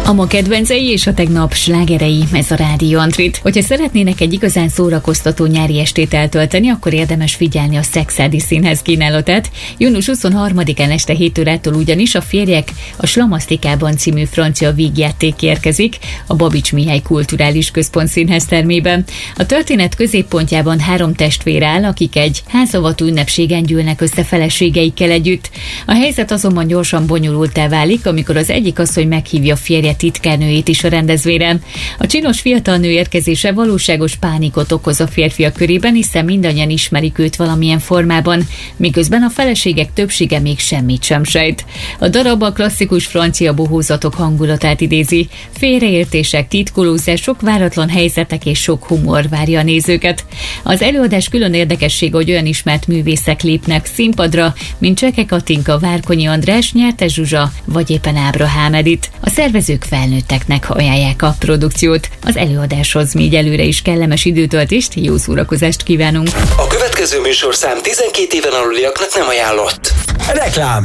A ma kedvencei és a tegnap slágerei, ez a Rádió Antrit. Hogyha szeretnének egy igazán szórakoztató nyári estét eltölteni, akkor érdemes figyelni a Szekszárdi Színház kínálatát. Június 23-án este 7 órától ugyanis a Férjek a Slamasztikában című francia vígjáték érkezik a Babics Mihály Kulturális Központ színház termében. A történet középpontjában 3 testvér áll, akik egy házavató ünnepségen gyűlnek össze feleségeikkel együtt. A helyzet azonban gyorsan bonyolulttá válik, amikor az egyik asszony meghívja férje titkárnőjét is a rendezvényre. A csinos fiatal nő érkezése valóságos pánikot okoz a férfiak körében, hiszen mindannyian ismerik őt valamilyen formában, miközben a feleségek többsége még semmit sem sejt. A darab a klasszikus francia bohózatok hangulatát idézi. Félreértések, titkolózás, sok váratlan helyzetek és sok humor várja a nézőket. Az előadás külön érdekessége, hogy olyan ismert művészek lépnek színpadra, mint Cseke Katinka, Várkonyi András, Nyertes Zsuzsa vagy éppen Ábrahám Edith. A szervezők felnőtteknek ajánlják a produkciót. Az előadáshoz mi egyelőre is kellemes időtöltést, jó szórakozást kívánunk. A következő műsorszám 12 éven aluliaknak nem ajánlott. Reklám!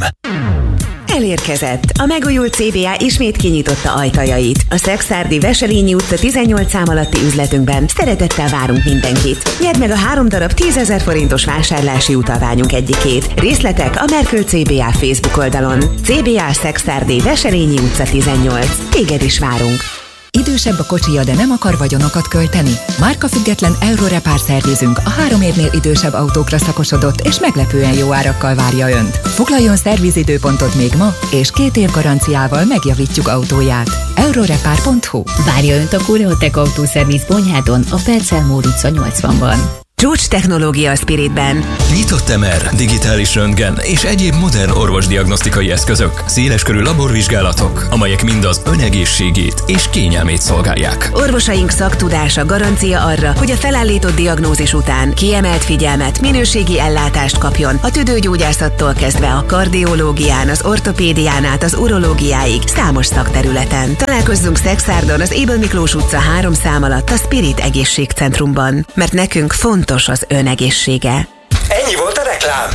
Elérkezett! A megújult CBA ismét kinyitotta ajtajait. A Szekszárdi Veselényi utca 18 szám alatti üzletünkben szeretettel várunk mindenkit. Nyerd meg a 3 darab 10 000 forintos vásárlási utalványunk egyikét. Részletek a Merkül CBA Facebook oldalon. CBA Szekszárdi Veselényi utca 18. Téged is várunk! Idősebb a kocsija, de nem akar vagyonokat költeni? Márkafüggetlen Eurorepár szervizünk a 3 évnél idősebb autókra szakosodott és meglepően jó árakkal várja Önt. Foglaljon szervizidőpontot még ma, és 2 év garanciával megjavítjuk autóját. Eurorepár.hu. Várja Önt a Koreotech autószerviz Bonyhádon, a Percel Mór utca 80-ban. Csúcs technológia a Spiritben. Nyitott MR, digitális röntgen és egyéb modern orvosdiagnosztikai eszközök, széleskörű laborvizsgálatok, amelyek mind az ön egészségét és kényelmét szolgálják. Orvosaink szaktudása garancia arra, hogy a felállított diagnózis után kiemelt figyelmet, minőségi ellátást kapjon a tüdőgyógyászattól kezdve a kardiológián, az ortopédián át az urológiáig számos szakterületen. Találkozzunk Szekszárdon az Ébel Miklós utca 3 szám alatt a Spirit Egészségcentrumban, mert nekünk fontos az ön egészsége. Ennyi volt a reklám!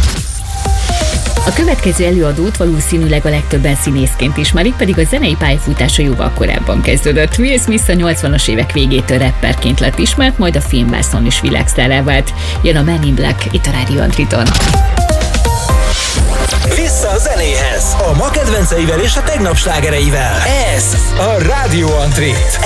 A következő előadót valószínűleg a legtöbben színészként ismerik, pedig a zenei pályafutása jóval korábban kezdődött. Will Smith a 80-as évek végétől rapperként lett ismert, majd a filmvászon is világsztárrá vált. Jön a Men in Black itt a Rádió Antriton. Vissza a zenéhez! A ma kedvenceivel és a tegnap slágereivel. Ez a Rádió Antrit.